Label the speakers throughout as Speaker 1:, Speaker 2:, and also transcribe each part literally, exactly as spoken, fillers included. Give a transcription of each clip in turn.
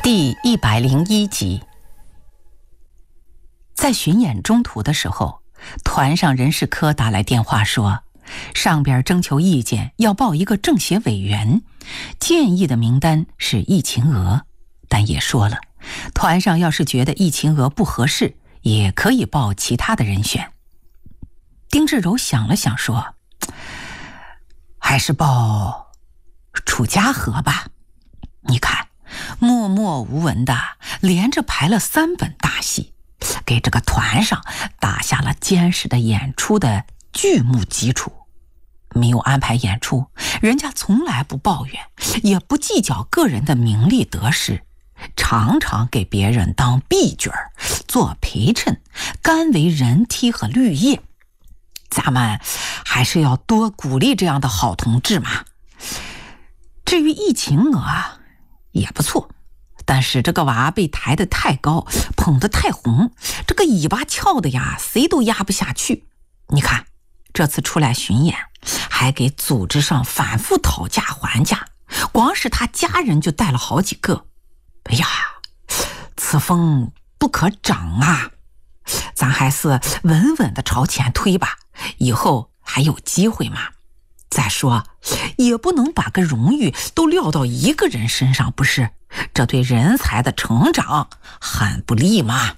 Speaker 1: 第一百零一集。在巡演中途的时候，团上人事科打来电话说，上边征求意见要报一个政协委员，建议的名单是易秦娥，但也说了，团上要是觉得易秦娥不合适，也可以报其他的人选。丁志柔想了想说，还是报楚家河吧。你看，默默无闻的连着排了三本大戏，给这个团上打下了坚实的演出的剧目基础。没有安排演出，人家从来不抱怨，也不计较个人的名利得失，常常给别人当婢角做陪衬，甘为人梯和绿叶。咱们还是要多鼓励这样的好同志嘛。至于易秦娥啊，也不错，但是这个娃被抬得太高，捧得太红，这个尾巴翘的呀，谁都压不下去。你看这次出来巡演，还给组织上反复讨价还价，光是他家人就带了好几个。哎呀，此风不可长啊，咱还是稳稳的朝前推吧，以后还有机会嘛。再说也不能把个荣誉都撂到一个人身上，不是？这对人才的成长很不利嘛。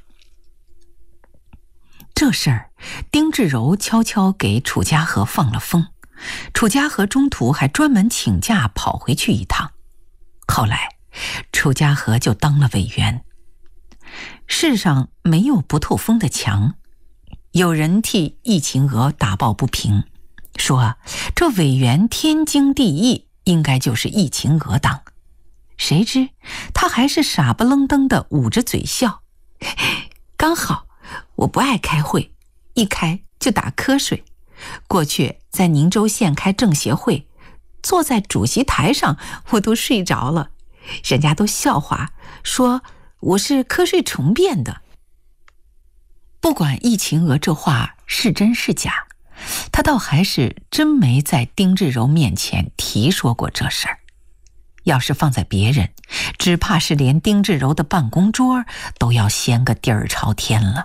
Speaker 1: 这事儿丁志柔悄悄给楚家河放了风，楚家河中途还专门请假跑回去一趟。后来楚家河就当了委员。世上没有不透风的墙，有人替易秦娥打抱不平，说这委员天经地义，应该就是易秦娥当。谁知他还是傻不愣登的捂着嘴笑，刚好我不爱开会，一开就打瞌睡。过去在宁州县开政协会，坐在主席台上我都睡着了，人家都笑话说我是瞌睡虫变的。不管易秦娥这话是真是假，他倒还是真没在丁志柔面前提说过这事儿。要是放在别人，只怕是连丁志柔的办公桌都要掀个底儿朝天了。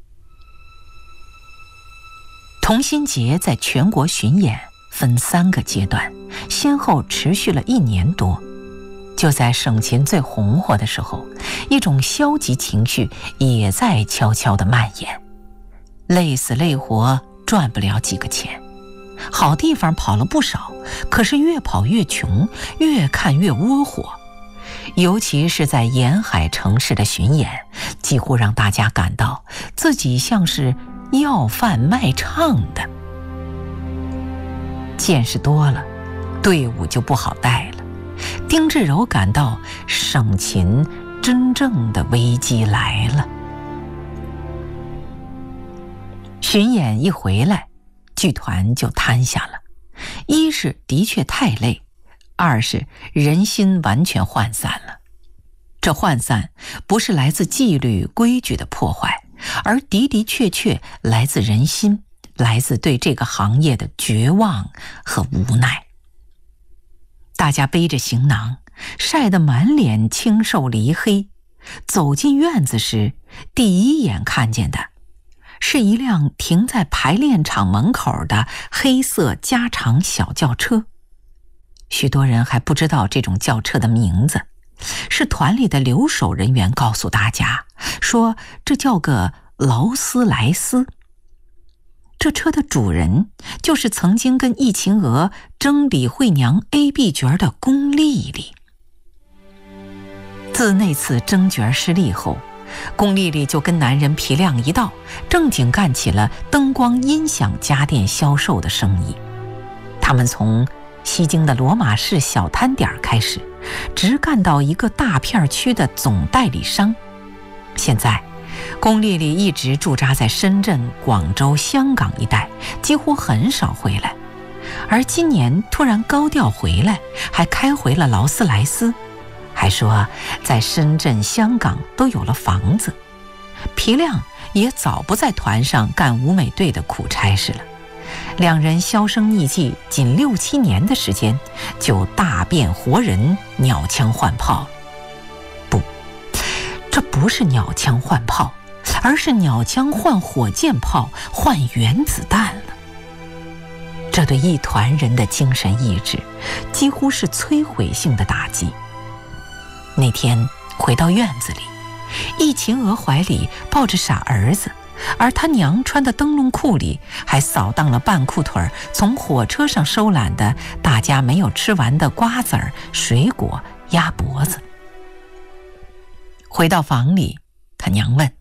Speaker 1: 同心节在全国巡演分三个阶段，先后持续了一年多。就在省琴最红火的时候，一种消极情绪也在悄悄地蔓延。累死累活赚不了几个钱，好地方跑了不少，可是越跑越穷，越看越窝火。尤其是在沿海城市的巡演，几乎让大家感到自己像是要饭卖唱的。见识多了，队伍就不好带了。丁志柔感到省琴真正的危机来了。巡演一回来，剧团就瘫下了。一是的确太累，二是人心完全涣散了。这涣散不是来自纪律规矩的破坏，而的的确确来自人心，来自对这个行业的绝望和无奈。大家背着行囊，晒得满脸清瘦离黑，走进院子时，第一眼看见的是一辆停在排练场门口的黑色加长小轿车。许多人还不知道这种轿车的名字，是团里的留守人员告诉大家，说这叫个劳斯莱斯。这车的主人就是曾经跟易秦娥争李慧娘 A B 角的龚丽丽。自那次争角失利后，龚丽丽就跟男人皮亮一道，正经干起了灯光音响家电销售的生意。他们从西京的罗马市小摊点开始，直干到一个大片区的总代理商。现在龚丽丽一直驻扎在深圳、广州、香港一带，几乎很少回来。而今年突然高调回来，还开回了劳斯莱斯，还说在深圳、香港都有了房子。皮亮也早不在团上干舞美队的苦差事了。两人销声匿迹，仅六七年的时间，就大变活人，鸟枪换炮。不， 这不是鸟枪换炮，而是鸟枪换火箭炮，换原子弹了。这对一团人的精神意志几乎是摧毁性的打击。那天回到院子里，易秦娥怀里抱着傻儿子，而他娘穿的灯笼裤里还扫荡了半裤腿从火车上收揽的大家没有吃完的瓜子儿、水果、鸭脖子。回到房里，他娘问：“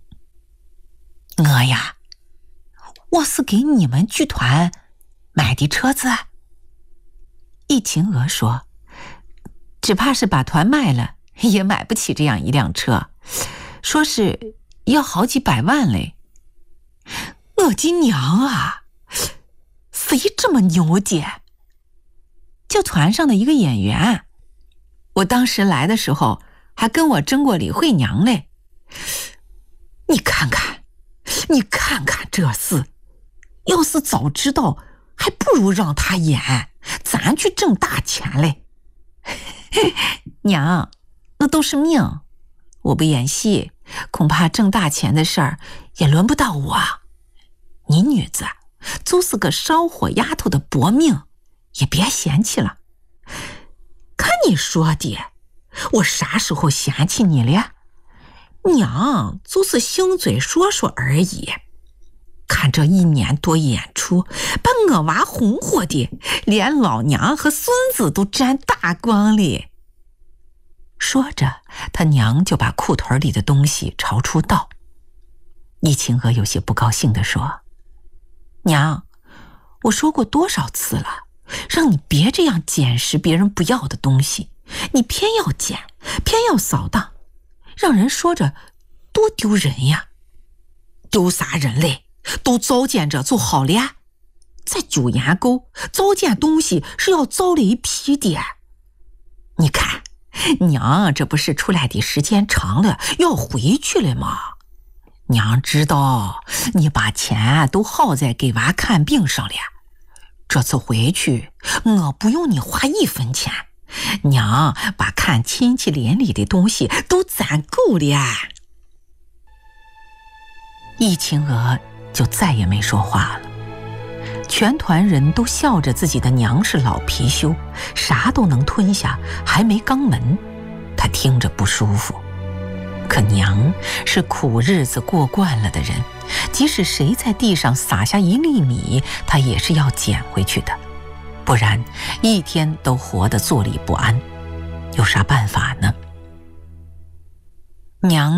Speaker 1: 我呀，我是给你们剧团买的车子。”易秦娥说：“只怕是把团卖了，也买不起这样一辆车，说是要好几百万嘞。”我的娘啊，谁这么牛的？就团上的一个演员，我当时来的时候还跟我争过李慧娘嘞。你看看，你看看这事，要是早知道，还不如让他演，咱去挣大钱嘞。娘，那都是命，我不演戏，恐怕挣大钱的事儿也轮不到我。你女子就是个烧火丫头的薄命，也别嫌弃了。看你说的，我啥时候嫌弃你了？娘就是兴嘴说说而已。看这一年多演出，把我娃红火的，连老娘和孙子都沾大光了。说着，他娘就把裤腿里的东西朝出倒。易秦娥有些不高兴地说：“娘，我说过多少次了，让你别这样捡拾别人不要的东西，你偏要捡，偏要扫荡，让人说着多丢人呀！丢啥人嘞？都糟践着就好了。在九岩沟糟践东西是要遭雷劈的。你看，娘这不是出来的时间长了，要回去了吗？娘知道你把钱都耗在给娃看病上了，这次回去我不用你花一分钱，娘把看亲戚邻里的东西都攒够了。”易秦娥就再也没说话了。全团人都笑着自己的娘是老貔貅，啥都能吞下，还没肛门。她听着不舒服。可娘是苦日子过惯了的人，即使谁在地上撒下一粒米，她也是要捡回去的，不然一天都活得坐立不安。有啥办法呢？娘